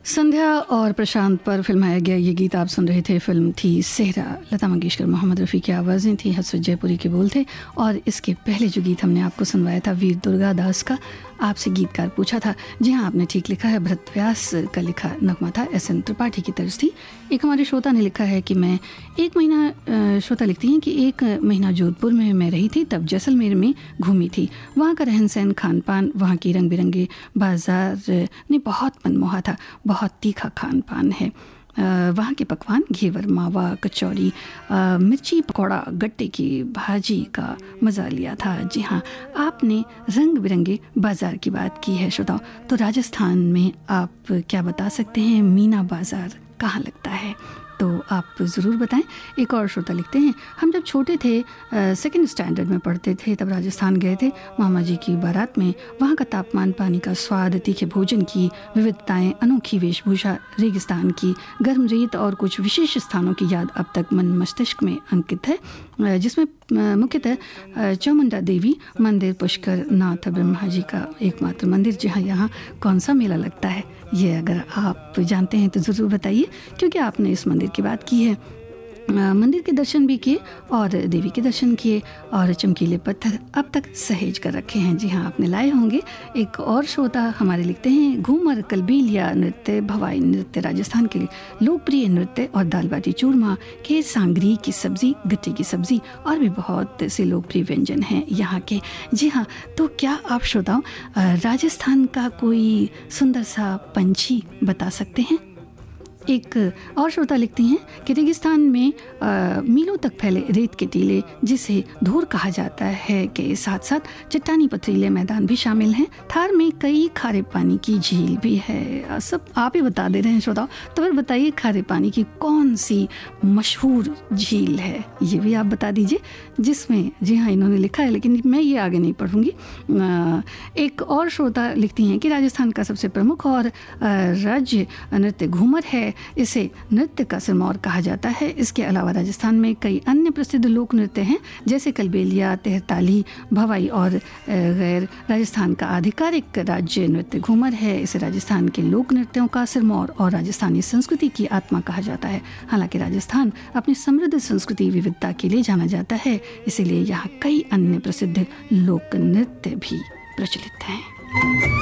संध्या और प्रशांत पर फिल्माया गया ये गीत आप सुन रहे थे। फिल्म थी सेहरा। लता मंगेशकर, मोहम्मद रफ़ी की आवाज़ें थी, हसरत जयपुरी के बोल थे। और इसके पहले जो गीत हमने आपको सुनवाया था वीर दुर्गा दास का। आपसे गीतकार पूछा था, जी हाँ आपने ठीक लिखा है, भरत व्यास का लिखा नगमा था, SN त्रिपाठी की तर्ज थी। एक हमारे श्रोता ने लिखा है कि मैं 1 महीना, श्रोता लिखती हैं कि 1 महीना जोधपुर में मैं रही थी, तब जैसलमेर में घूमी थी। वहाँ का रहन सहन, खान पान, वहाँ की रंग बिरंगे बाजार ने बहुत मनमोहा था। बहुत तीखा खान पान है। वहाँ के पकवान घेवर, मावा, कचौरी, मिर्ची पकौड़ा, गट्टे की भाजी का मज़ा लिया था। जी हाँ, आपने रंग बिरंगे बाज़ार की बात की है श्रोताओ। तो राजस्थान में आप क्या बता सकते हैं, मीना बाज़ार कहाँ लगता है? तो आप ज़रूर बताएं। एक और श्रोता लिखते हैं, हम जब छोटे थे, 2nd स्टैंडर्ड में पढ़ते थे, तब राजस्थान गए थे मामा जी की बारात में। वहाँ का तापमान, पानी का स्वाद, तीखे भोजन की विविधताएं, अनोखी वेशभूषा, रेगिस्तान की गर्म रेत और कुछ विशेष स्थानों की याद अब तक मन मस्तिष्क में अंकित है, जिसमें मुख्यतः चामुंडा देवी मंदिर, पुष्कर नाथ ब्रह्मा जी का एकमात्र मंदिर। जी हाँ, यहाँ कौन सा मेला लगता है, ये अगर आप जानते हैं तो ज़रूर बताइए, क्योंकि आपने इस मंदिर की बात की है। मंदिर के दर्शन भी किए और देवी के दर्शन किए और चमकीले पत्थर अब तक सहेज कर रखे हैं। जी हाँ, आपने लाए होंगे। एक और श्रोता हमारे लिखते हैं, घूमर, कलबीलिया नृत्य, भवाई नृत्य राजस्थान के लोकप्रिय नृत्य और दाल बाटी चूरमा के सांगरी की सब्ज़ी, गट्टे की सब्ज़ी और भी बहुत से लोकप्रिय व्यंजन हैं यहाँ के। जी हाँ, तो क्या आप श्रोताओं राजस्थान का कोई सुंदर सा पंछी बता सकते हैं? एक और श्रोता लिखती हैं कि रेगिस्तान में मीलों तक फैले रेत के टीले, जिसे धूर कहा जाता है, के साथ साथ चट्टानी पथरीले मैदान भी शामिल हैं। थार में कई खारे पानी की झील भी है। सब आप ही बता दे रहे हैं श्रोताओ, तो फिर बताइए खारे पानी की कौन सी मशहूर झील है, ये भी आप बता दीजिए। जिसमें, जी हाँ इन्होंने लिखा है लेकिन मैं ये आगे नहीं पढ़ूंगी। एक और श्रोता लिखती हैं कि राजस्थान का सबसे प्रमुख और राज्य नृत्य घूमर है। इसे नृत्य का सिरमौर कहा जाता है। इसके अलावा राजस्थान में कई अन्य प्रसिद्ध लोक नृत्य हैं, जैसे कलबेलिया, तेहरताली, भवाई और गैर। राजस्थान का आधिकारिक राज्य नृत्य घूमर है। इसे राजस्थान के लोक नृत्यों का सिरमौर और राजस्थानी संस्कृति की आत्मा कहा जाता है। हालांकि राजस्थान अपनी समृद्ध संस्कृति विविधता के लिए जाना जाता है, इसीलिए यहाँ कई अन्य प्रसिद्ध लोक नृत्य भी प्रचलित हैं।